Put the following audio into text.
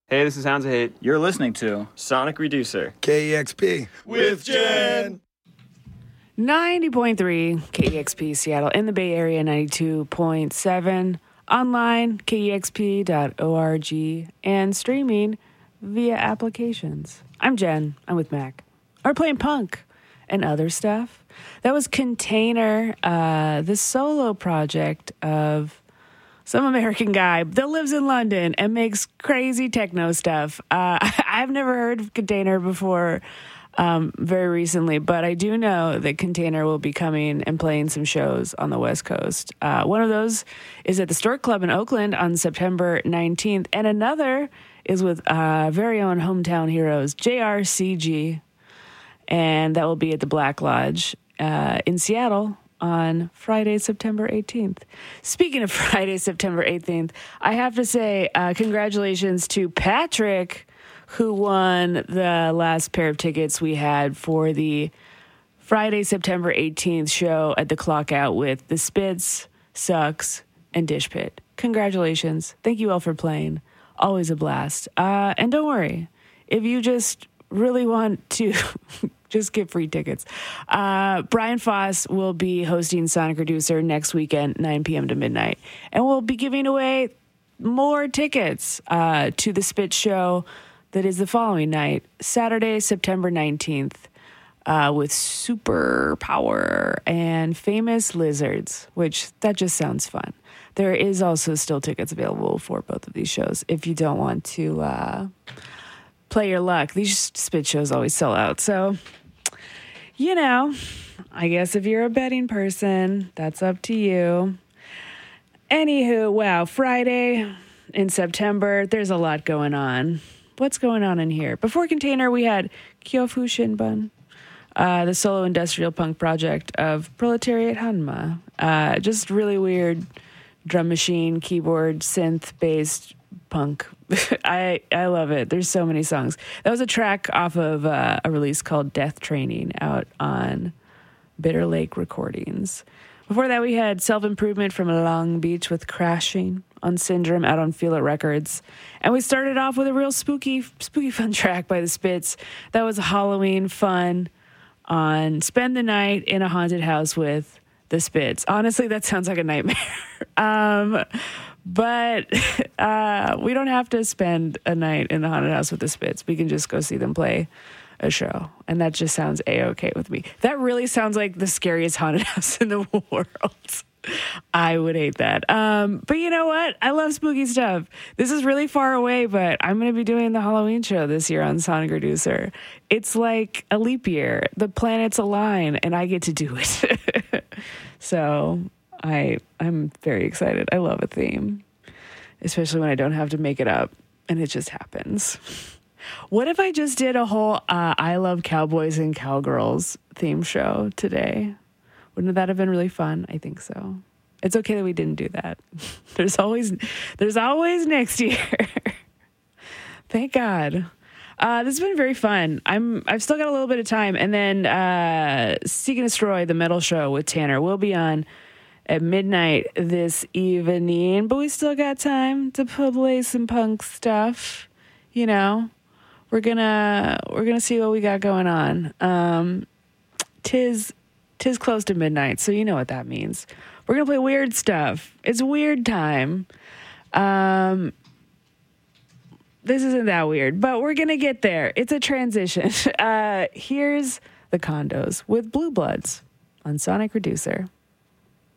Hey, this is Sounds of Hate. You're listening to Sonic Reducer. KEXP. With Jen. 90.3 KEXP Seattle in the Bay Area, 92.7 online, kexp.org, and streaming via applications. I'm Jen. I'm with Mac. We're playing punk and other stuff. That was Container, the solo project of some American guy that lives in London and makes crazy techno stuff. I've never heard of Container before very recently, but I do know that Container will be coming and playing some shows on the West Coast. One of those is at the Stork Club in Oakland on September 19th, and another is with very own hometown heroes, JRCG, and that will be at the Black Lodge in Seattle on Friday, September 18th. Speaking of Friday, September 18th, I have to say congratulations to Patrick, who won the last pair of tickets we had for the Friday, September 18th show at the Clock Out with The Spits, Sucks, and Dish Pit. Congratulations. Thank you all for playing. Always a blast. And don't worry, if you just really want to just get free tickets. Brian Foss will be hosting Sonic Reducer next weekend, 9 p.m. to midnight. And we'll be giving away more tickets to the Spit show that is the following night, Saturday, September 19th, with Superpower and Famous Lizards, which that just sounds fun. There is also still tickets available for both of these shows if you don't want to play your luck. These Spit shows always sell out. So, you know, I guess if you're a betting person, that's up to you. Anywho, wow, Friday in September, there's a lot going on. What's going on in here? Before Container, we had Kyofu Shinbun, the solo industrial punk project of Proletariat Hanma. Just really weird drum machine, keyboard, synth-based punk. I love it. There's so many songs. That was a track off of a release called Death Training out on Bitter Lake Recordings. Before that, we had Self-Improvement from Long Beach with Crashing on Syndrome out on Feel It Records. And we started off with a real spooky fun track by the Spits. That was Halloween fun on Spend the Night in a Haunted House with the Spits. Honestly, that sounds like a nightmare. But we don't have to spend a night in the haunted house with the Spits. We can just go see them play a show. And that just sounds A-okay with me. That really sounds like the scariest haunted house in the world. I would hate that. But you know what? I love spooky stuff. This is really far away, but I'm going to be doing the Halloween show this year on Sonic Reducer. It's like a leap year. The planets align, and I get to do it. So I'm very excited. I love a theme, especially when I don't have to make it up, and it just happens. What if I just did a whole I Love Cowboys and Cowgirls theme show today? Wouldn't that have been really fun? I think so. It's okay that we didn't do that. There's always next year. Thank God. This has been very fun. I've still got a little bit of time, and then Seek and Destroy, the metal show with Tanner, will be on at midnight this evening, but we still got time to play some punk stuff. You know, we're gonna see what we got going on. Tis close to midnight, so you know what that means. We're gonna play weird stuff. It's weird time. This isn't that weird, but we're gonna get there. It's a transition. Here's the Condos with Blue Bloods on Sonic Reducer.